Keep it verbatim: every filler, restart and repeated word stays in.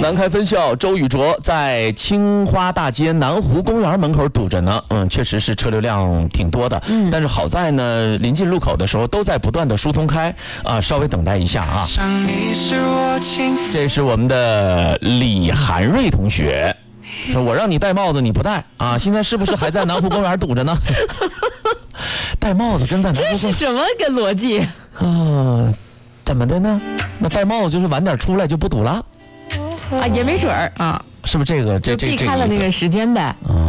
南开分校周雨卓在青花大街南湖公园门口堵着呢，嗯，确实是车流量挺多的，嗯，但是好在呢，临近路口的时候都在不断的疏通开啊，稍微等待一下啊。这是我们的李涵瑞同学，我让你戴帽子你不戴啊，现在是不是还在南湖公园堵着呢？戴帽子跟在南湖公园， 这是什么个逻辑啊？怎么的呢？那戴帽子就是晚点出来就不堵了啊？也没准儿啊， 是不是这个这就避开了那个时间呗。 嗯